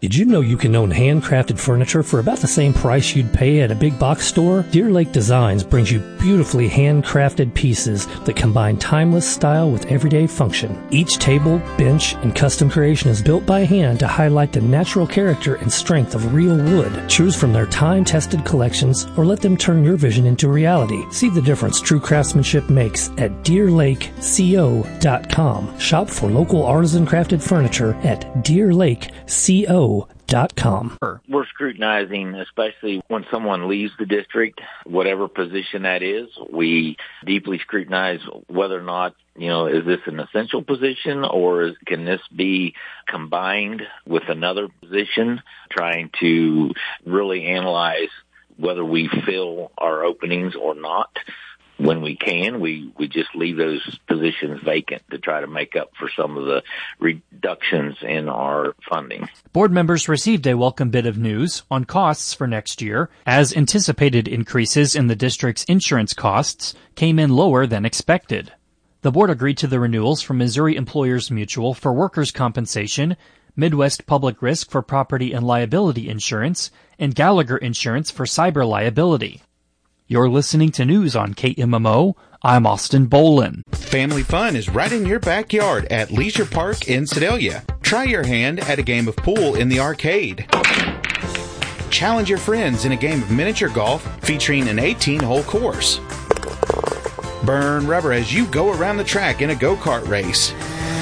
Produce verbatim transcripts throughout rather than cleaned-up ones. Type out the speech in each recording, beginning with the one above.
Did you know you can own handcrafted furniture for about the same price you'd pay at a big box store? Deer Lake Designs brings you beautifully handcrafted pieces that combine timeless style with everyday function. Each table, bench, and custom creation is built by hand to highlight the natural character and strength of real wood. Choose from their time-tested collections or let them turn your vision into reality. See the difference true craftsmanship makes at deer lake co dot com. Shop for local artisan crafted furniture at deer lake co dot com. We're scrutinizing, especially when someone leaves the district, whatever position that is. We deeply scrutinize whether or not, you know, is this an essential position or is, can this be combined with another position, trying to really analyze whether we fill our openings or not. When we can, we, we just leave those positions vacant to try to make up for some of the reductions in our funding. Board members received a welcome bit of news on costs for next year, as anticipated increases in the district's insurance costs came in lower than expected. The board agreed to the renewals from Missouri Employers Mutual for workers' compensation, Midwest Public Risk for property and liability insurance, and Gallagher Insurance for cyber liability. You're listening to news on K M M O. I'm Austin Bolin. Family fun is right in your backyard at Leisure Park in Sedalia. Try your hand at a game of pool in the arcade. Challenge your friends in a game of miniature golf featuring an eighteen-hole course. Burn rubber as you go around the track in a go-kart race.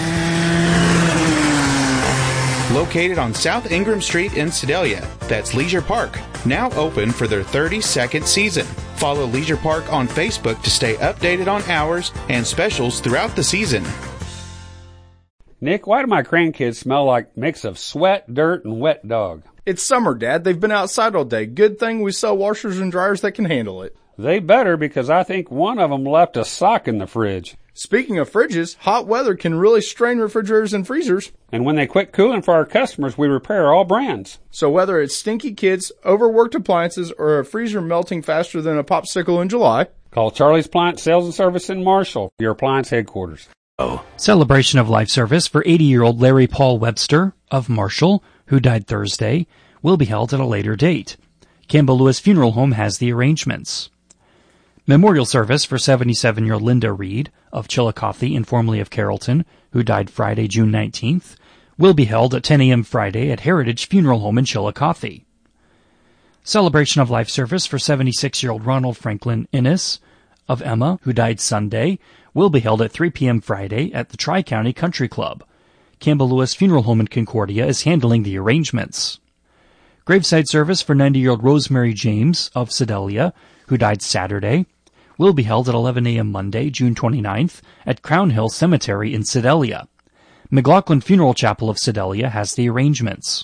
Located on South Ingram Street in Sedalia, that's Leisure Park, now open for their thirty-second season. Follow Leisure Park on Facebook to stay updated on hours and specials throughout the season. Nick, why do my grandkids smell like a mix of sweat, dirt, and wet dog? It's summer, Dad. They've been outside all day. Good thing we sell washers and dryers that can handle it. They better, because I think one of them left a sock in the fridge. Speaking of fridges, hot weather can really strain refrigerators and freezers. And when they quit cooling for our customers, we repair all brands. So whether it's stinky kids, overworked appliances, or a freezer melting faster than a popsicle in July, call Charlie's Appliance Sales and Service in Marshall, your appliance headquarters. Oh. Celebration of life service for eighty-year-old Larry Paul Webster of Marshall, who died Thursday, will be held at a later date. Campbell Lewis Funeral Home has the arrangements. Memorial service for seventy-seven-year-old Linda Reed of Chillicothe and formerly of Carrollton, who died Friday, June nineteenth, will be held at ten a.m. Friday at Heritage Funeral Home in Chillicothe. Celebration of life service for seventy-six-year-old Ronald Franklin Innes of Emma, who died Sunday, will be held at three p.m. Friday at the Tri-County Country Club. Campbell Lewis Funeral Home in Concordia is handling the arrangements. Graveside service for ninety-year-old Rosemary James of Sedalia, who died Saturday, will be held at eleven a.m. Monday, June twenty-ninth, at Crown Hill Cemetery in Sedalia. McLaughlin Funeral Chapel of Sedalia has the arrangements.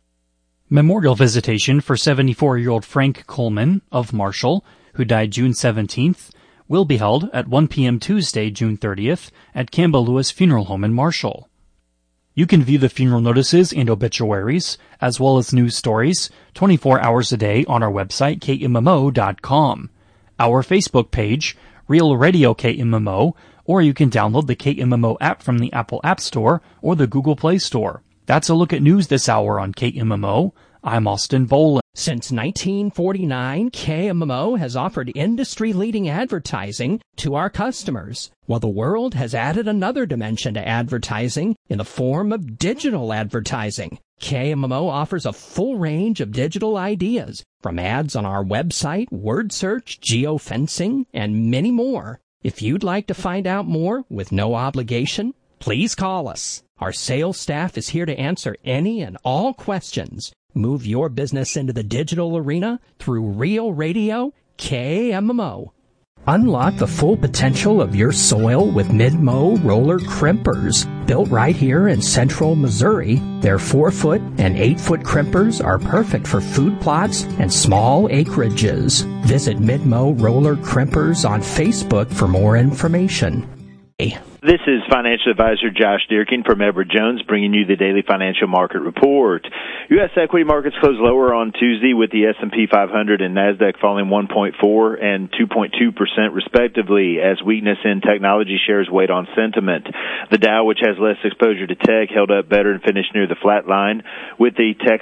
Memorial visitation for seventy-four-year-old Frank Coleman of Marshall, who died June seventeenth, will be held at one p.m. Tuesday, June thirtieth, at Campbell Lewis Funeral Home in Marshall. You can view the funeral notices and obituaries, as well as news stories, twenty-four hours a day on our website, K M M O dot com, our Facebook page, Real Radio K M M O, or you can download the K M M O app from the Apple App Store or the Google Play Store. That's a look at news this hour on K M M O. I'm Austin Bolin. Since nineteen forty-nine, K M M O has offered industry-leading advertising to our customers, while the world has added another dimension to advertising in the form of digital advertising. K M M O offers a full range of digital ideas, from ads on our website, word search, geofencing, and many more. If you'd like to find out more with no obligation, please call us. Our sales staff is here to answer any and all questions. Move your business into the digital arena through Real Radio K M M O. Unlock the full potential of your soil with Mid-Mow roller crimpers. Built right here in central Missouri, their four-foot and eight-foot crimpers are perfect for food plots and small acreages. Visit Mid-Mow Roller Crimpers on Facebook for more information. Hey. This is financial advisor Josh Deerkin from Edward Jones bringing you the daily financial market report. U S equity markets closed lower on Tuesday with the S and P five hundred and NASDAQ falling one point four and two point two percent respectively as weakness in technology shares weighed on sentiment. The Dow, which has less exposure to tech, held up better and finished near the flat line with the tech